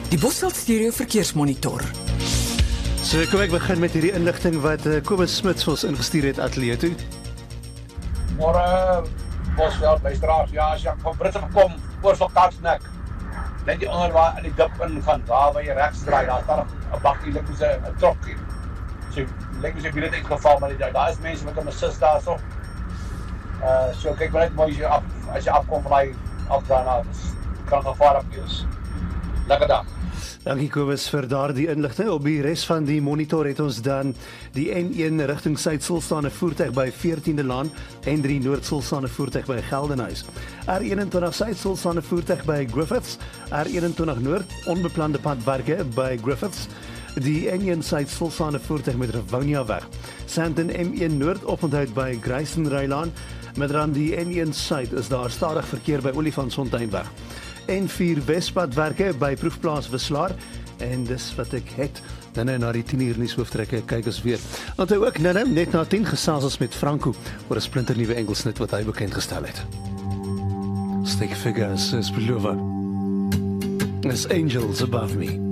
Die Bosveld Stereo Verkeersmonitor. So kom ek begin met hierdie inligting wat Kobus Smits vir ons ingestuur het ateljee toe. Môre Bosveld luisteraars, ja, as jy van Brits kom oor van Kaapsnek. Net die onder waar in die dip in gaan, waar jy regs draai, daar staan 'n bakkie lyk soos 'n trokkie. So lyk soos 'n bilet uitgeval, maar daar is mense met 'n assist daarso. So kyk maar net mooi as jy afkom van daai afdraai na, kan gevaarlik wees. Lekker dag. Dankie Kobus vir daardie inligting. Op die res van die monitor het ons dan die N1 rigting suid stilstaande voertuig by 14de Laan, N3 noord stilstaande voertuig by Geldenhuys. R21 suid stilstaande voertuig by Griffiths, R21 noord onbeplande padwerke by Griffiths. Die N1 suid stilstaande voertuig met Rivonia weg. Sandton M1 noord oponthoud by Greyson-Rylaan. Met dan die N1 suid is daar stadig verkeer by Olifantsfontein weg. N4 Wespadwerke by Proefplaas Wislaar en dis wat ek het. Dan na die 10 uur nuus hooftrekke kyk ons weer. Onthou ook net na 10 gesels ons met Franco oor 'n splinternuwe enkelsnit wat hy bekend gestel het. Stick figures is beloof. As angels above me.